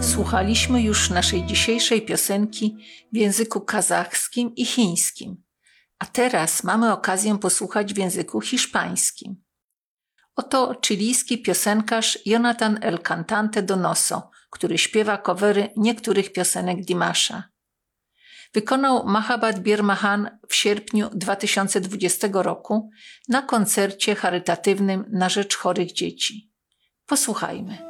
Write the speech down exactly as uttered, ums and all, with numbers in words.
Słuchaliśmy już naszej dzisiejszej piosenki w języku kazachskim i chińskim, a teraz mamy okazję posłuchać w języku hiszpańskim. Oto chilijski piosenkarz Jonathan El Cantante Donoso, który śpiewa covery niektórych piosenek Dimasza. Wykonał Mahabat Bir Mahan w sierpniu dwa tysiące dwudziestego roku na koncercie charytatywnym na rzecz chorych dzieci. Posłuchajmy.